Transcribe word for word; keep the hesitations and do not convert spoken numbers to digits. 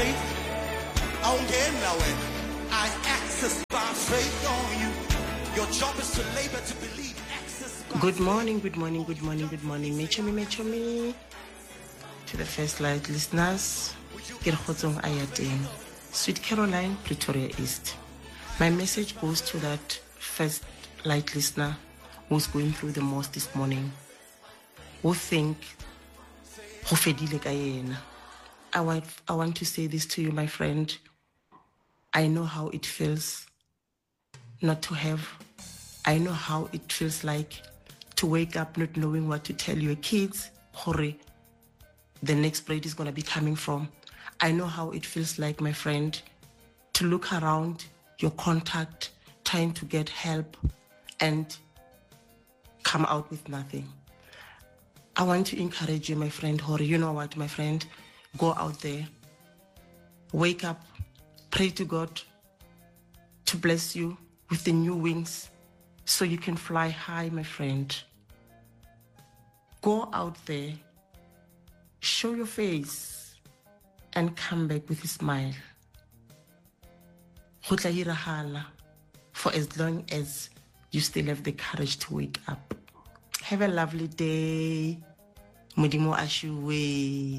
faith. I won't get nowhere. I access by faith on you. Your job is to labor to believe. Access by Good morning, good morning, good morning, good morning. Mechomi, mechomi. To the First Light listeners, ke re kgotsong a ya teng. Sweet Caroline, Pretoria East. My message goes to that First Light listener who's going through the most this morning, who think ho fedile ka yena. I want, I want to say this to you, my friend. I know how it feels not to have. I know how it feels like to wake up not knowing what to tell your kids, hore, the next bread is going to be coming from. I know how it feels like, my friend, to look around your contact, trying to get help and come out with nothing. I want to encourage you, my friend, hore, you know what, my friend, go out there, wake up, pray to God to bless you with the new wings so you can fly high, my friend. Go out there, show your face, and come back with a smile. Ho tla irahala for as long as you still have the courage to wake up. Have a lovely day. Modimo ashuwe.